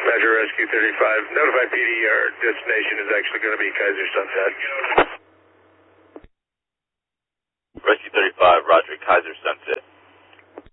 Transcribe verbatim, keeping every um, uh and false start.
Badger Rescue thirty-five. Notify P D our destination is actually going to be Kaiser Sunset. Rescue thirty-five, Roger, Kaiser Sunset.